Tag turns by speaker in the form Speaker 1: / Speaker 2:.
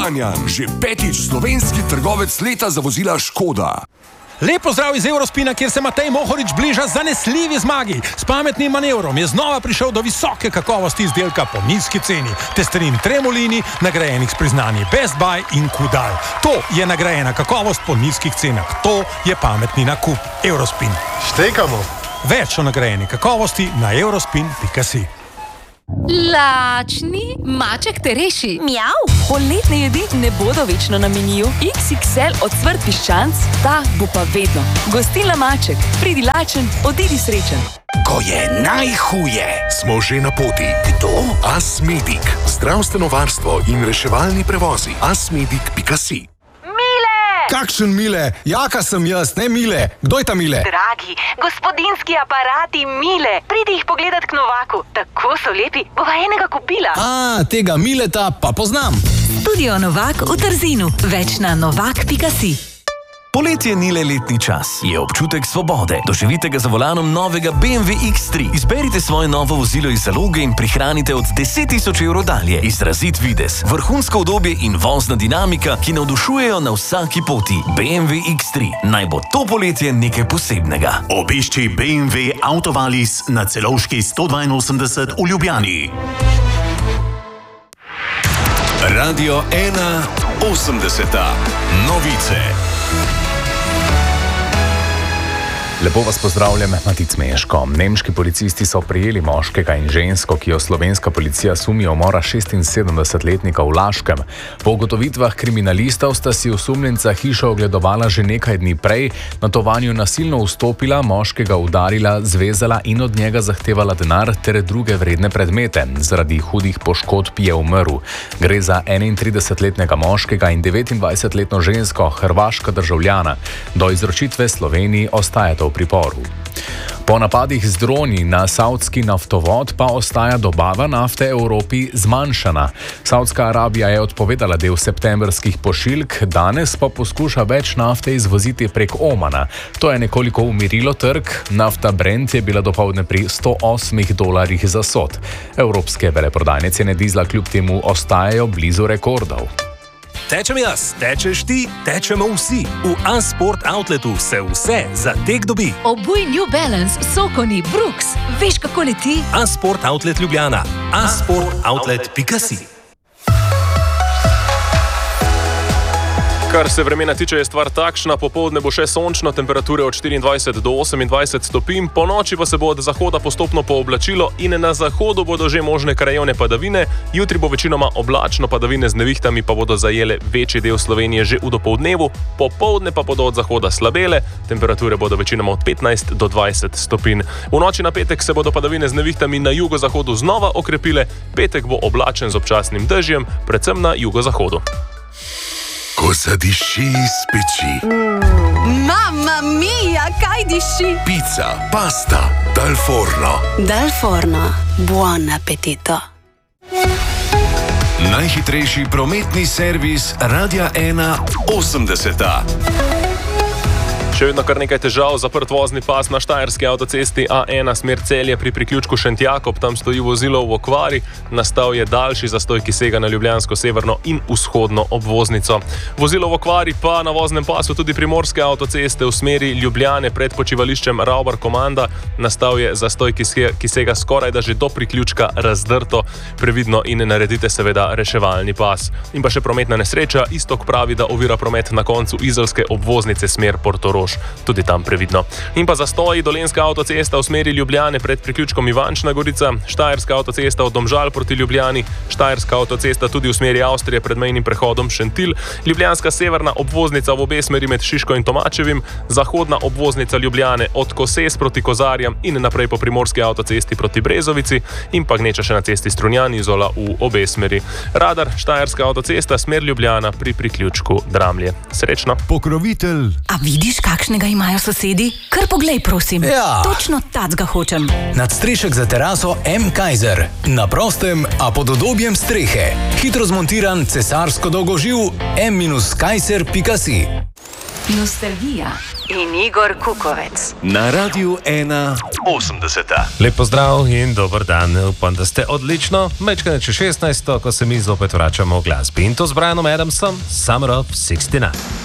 Speaker 1: Kranjan, že 5. slovenski trgovec leta za vozila Škoda.
Speaker 2: Lep pozdrav iz Eurospina, kjer se Matej Mohorič bliža zanesljivi zmagi. S pametnim manevrom je znova prišel do visoke kakovosti izdelka po nizki ceni. Testerin Tremolini, nagrajenih s priznanji Best Buy in Kudal. To je nagrajena kakovost po nizkih cenah. To je pametni nakup. Eurospin.
Speaker 3: Štekamo.
Speaker 2: Več o nagrajeni kakovosti na eurospin.si.
Speaker 4: Lačni, maček te reši.
Speaker 5: Mjav. Poletne jedi ne bodo večno na meniju. XXL ocvrt piščanc, ta bo pa vedno. Gostila maček, pridi lačen, odidi srečen.
Speaker 6: Ko je najhuje, smo že na poti. Kdo? Asmedic. Zdravstveno varstvo in reševalni prevozi. Asmedic.si.
Speaker 7: Kakšen Mile? Jaka sem jaz, ne Mile. Kdo je ta Mile?
Speaker 8: Dragi, gospodinski aparati Mile. Pridi jih pogledat k Novaku. Tako so lepi, bova enega kupila.
Speaker 7: Tega Mileta pa poznam.
Speaker 9: Studio Novak v Trzinu. Več na novak.si.
Speaker 10: Poletje ni le letni čas, je občutek svobode. Doživite ga za volanom novega BMW X3. Izberite svoje novo vozilo iz zaloge in prihranite od 10.000 evrov dalje. Izrazit videz, vrhunsko udobje in vozna dinamika, ki navdušujejo na vsaki poti. BMW X3. Naj bo to poletje nekaj posebnega.
Speaker 11: Obišči BMW Autovalis na Celovški 182 v Ljubljani.
Speaker 6: Radio 1 80. Novice.
Speaker 12: Lepo vas pozdravljam, Matic Meško. Nemški policisti so prijeli moškega in žensko, ki jo slovenska policija sumi umora 76-letnika v Laškem. Po ugotovitvah kriminalistov sta si osumljenca hišo ogledovala že nekaj dni prej, nato vanjo nasilno vstopila, moškega udarila, zvezala in od njega zahtevala denar ter druge vredne predmete. Zaradi hudih poškodb je umrl. Gre za 31-letnega moškega in 29-letno žensko, hrvaška državljana. Do izročitve Sloveniji ostajata v priporu. Po napadih z droni na saudski naftovod pa ostaja dobava nafte Evropi zmanjšana. Saudska Arabija je odpovedala del septembrskih pošiljk, danes pa poskuša več nafte izvoziti prek Omana. To je nekoliko umirilo trg. Nafta Brent je bila dopoldne pri $108 za sod. Evropske veleprodajne cene dizla kljub temu ostajajo blizu rekordov.
Speaker 13: Tečem jaz, tečeš ti, tečemo vsi. V A-Sport Outletu se vse za tek dobi.
Speaker 4: Obuj New Balance, Sokoni, Brooks. Veš, kako leti?
Speaker 13: A-Sport Outlet Ljubljana. A-sportoutlet.si. Kar se vremena tiče, je stvar takšna, popoldne bo še sončno, temperature od 24 do 28 stopinj, po noči pa se bo od zahoda postopno pooblačilo in na zahodu bodo že možne krajevne padavine, jutri bo večinoma oblačno, padavine z nevihtami pa bodo zajele večji del Slovenije že v dopoldnevu, popoldne pa bodo od zahoda slabele, temperature bodo večinoma od 15 do 20 stopinj. V noči na petek se bodo padavine z nevihtami na jugozahodu znova okrepile, petek bo oblačen z občasnim dežjem, predvsem na jugozahodu.
Speaker 6: Ko zadiši iz peči.
Speaker 5: Mamma mia, kaj diši?
Speaker 6: Pizza, pasta, dal forno.
Speaker 5: Dal forno, buon appetito.
Speaker 6: Najhitrejši prometni servis Radia 1 80.
Speaker 13: Še vedno kar nekaj težav, zaprt vozni pas na štajerski avtocesti A1 smer Celje pri priključku Šentjakob, tam stoji vozilo v okvari, nastal je daljši zastoj, ki sega na ljubljansko severno in vzhodno obvoznico. Vozilo v okvari pa na voznem pasu tudi primorske avtoceste v smeri Ljubljane pred počivališčem Ravbar Komanda, nastal je zastoj, ki sega skoraj da že do priključka Razdrto, previdno in naredite seveda reševalni pas. In pa še prometna nesreča, Istok pravi, da ovira promet na koncu Izelske obvoznice smer Portorož. Tudi tam previdno. In pa zastoji, Dolenjska avtocesta v smeri Ljubljane pred priključkom Ivančna Gorica, Štajerska avtocesta od Domžal proti Ljubljani, Štajerska avtocesta tudi v smeri Avstrije pred mejnim prehodom Šentilj, Ljubljanska severna obvoznica v obe smeri med Šiško in Tomačevim, zahodna obvoznica Ljubljane od Koses proti Kozarjam in naprej po primorski avtocesti proti Brezovici in pa gneča še na cesti Strunjan-Izola v obe smeri. Radar, Štajerska avtocesta smer Ljubljana pri priključku Dramlje. Srečno.
Speaker 7: Pokrovitelj.
Speaker 9: A vidiš, kakšnega imajo sosedi? Kar poglej, prosim.
Speaker 7: Ja.
Speaker 9: Točno tacga hočem.
Speaker 7: Nadstrešek za teraso M. Kaiser. Na prostem, a pod udobjem strehe. Hitro zmontiran cesarsko dolgoživ M-kaiser.si.
Speaker 9: Nostalgija.
Speaker 8: in Igor Kukovec.
Speaker 10: Na Radiu 1
Speaker 11: 80.
Speaker 3: Lep pozdrav in dober dan. Upam, da ste odlično. Mečkane če 16, ko se mi zopet vračamo v glasbi. In to z Brianom Adamsom, Summer of 69.